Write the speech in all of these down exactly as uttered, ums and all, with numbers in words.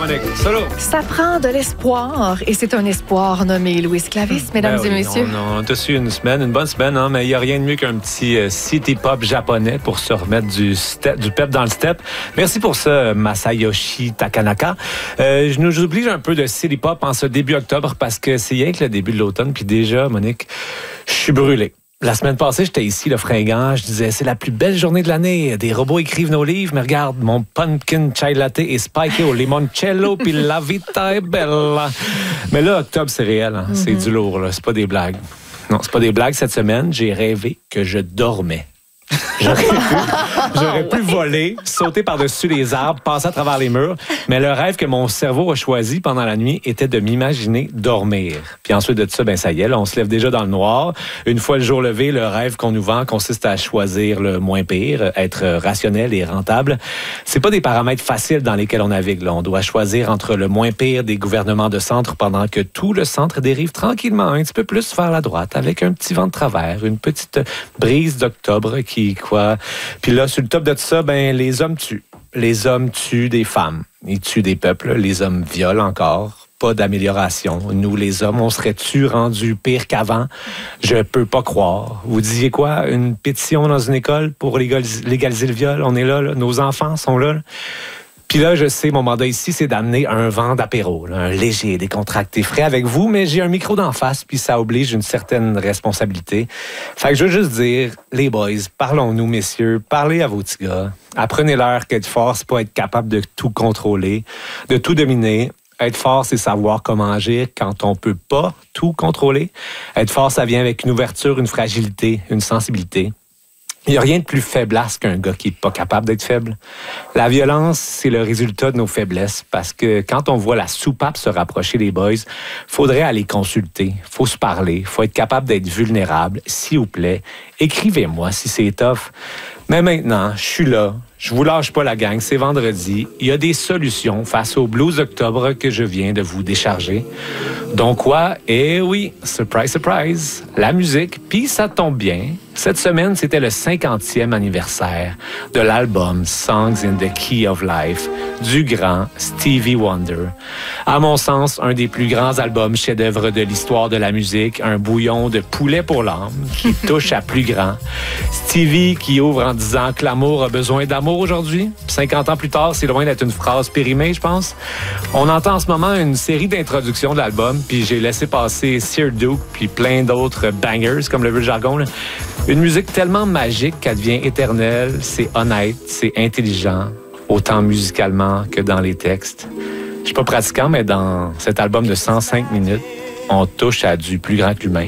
Monique. Solo. Ça prend de l'espoir, et c'est un espoir nommé Louis Clavis, mesdames Ben et oui, messieurs. On, on a su une semaine, une bonne semaine, hein, mais il n'y a rien de mieux qu'un petit euh, city pop japonais pour se remettre du, step, du pep dans le step. Merci pour ça, Masayoshi Takanaka. Euh, je nous oblige un peu de city pop en ce début octobre parce que c'est rien que le début de l'automne, puis déjà, Monique, je suis brûlé. La semaine passée, j'étais ici, le fringant. Je disais, c'est la plus belle journée de l'année. Des robots écrivent nos livres, mais regarde, mon pumpkin chai latte est spiké au limoncello, puis la vita est bella. Mais là, octobre, c'est réel. Hein? Mm-hmm. C'est du lourd, là. C'est pas des blagues. Non, c'est pas des blagues. Cette semaine, j'ai rêvé que je dormais. J'aurais pu, j'aurais pu voler, sauter par-dessus les arbres, passer à travers les murs, mais le rêve que mon cerveau a choisi pendant la nuit était de m'imaginer dormir. Puis ensuite de ça, ben ça y est, là, on se lève déjà dans le noir. Une fois le jour levé, le rêve qu'on nous vend consiste à choisir le moins pire, être rationnel et rentable. C'est pas des paramètres faciles dans lesquels on navigue. Là. On doit choisir entre le moins pire des gouvernements de centre pendant que tout le centre dérive tranquillement un petit peu plus vers la droite, avec un petit vent de travers, une petite brise d'octobre qui quoi. Puis là, sur le top de tout ça, ben les hommes tuent. Les hommes tuent des femmes. Ils tuent des peuples. Les hommes violent encore. Pas d'amélioration. Nous, les hommes, on serait-tu rendus pire qu'avant? Je peux pas croire. Vous disiez quoi? Une pétition dans une école pour légaliser, légaliser le viol? On est là, là. Nos enfants sont là, là. Puis là, je sais, mon mandat ici, c'est d'amener un vent d'apéro, là, un léger, décontracté, frais avec vous, mais j'ai un micro d'en face, puis ça oblige une certaine responsabilité. Fait que je veux juste dire, les boys, parlons-nous, messieurs, parlez à vos petits gars. Apprenez-leur qu'être fort, c'est pas être capable de tout contrôler, de tout dominer. Être fort, c'est savoir comment agir quand on peut pas tout contrôler. Être fort, ça vient avec une ouverture, une fragilité, une sensibilité. Il n'y a rien de plus faiblesse qu'un gars qui n'est pas capable d'être faible. La violence, c'est le résultat de nos faiblesses parce que quand on voit la soupape se rapprocher des boys, faudrait aller consulter, faut se parler, faut être capable d'être vulnérable. S'il vous plaît, écrivez-moi si c'est tough. Mais maintenant, je suis là. Je vous lâche pas la gang, c'est vendredi. Il y a des solutions face au blues octobre que je viens de vous décharger. Donc quoi? Eh oui, surprise, surprise, la musique, puis ça tombe bien. Cette semaine, c'était le cinquantième anniversaire de l'album Songs in the Key of Life du grand Stevie Wonder. À mon sens, un des plus grands albums chefs-d'œuvre de l'histoire de la musique, un bouillon de poulet pour l'âme qui touche à plus grand. Stevie qui ouvre en disant que l'amour a besoin d'amour aujourd'hui. cinquante ans plus tard, c'est loin d'être une phrase périmée, je pense. On entend en ce moment une série d'introductions de l'album, puis j'ai laissé passer Sir Duke, puis plein d'autres bangers, comme le veut le jargon. Là. Une musique tellement magique qu'elle devient éternelle. C'est honnête, c'est intelligent, autant musicalement que dans les textes. Je suis pas pratiquant, mais dans cet album de cent cinq minutes, on touche à du plus grand que l'humain.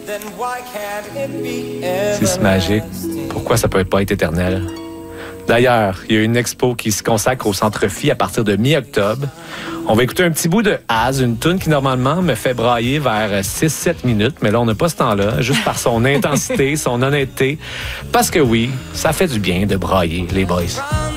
C'est si magique. Pourquoi ça peut pas être éternel? D'ailleurs, il y a une expo qui se consacre au Centre Phi à partir de mi-octobre. On va écouter un petit bout de Az, une tune qui normalement me fait brailler vers six sept minutes, mais là, on n'a pas ce temps-là, juste par son intensité, son honnêteté. Parce que oui, ça fait du bien de brailler, les boys.